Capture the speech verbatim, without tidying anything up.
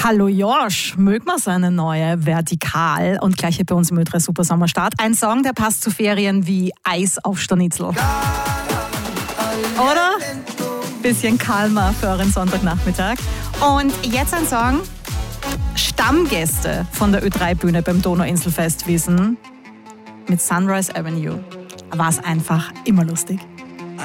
Hallo Josh, mögen wir seine neue Vertikal und gleich hier bei uns im Ö drei Super Sommerstart. Ein Song, der passt zu Ferien wie Eis auf Schnitzel. Oder? Bisschen kalmer für euren Sonntagnachmittag. Und jetzt ein Song, Stammgäste von der Ö drei Bühne beim Donauinselfest wissen, mit Sunrise Avenue war es einfach immer lustig.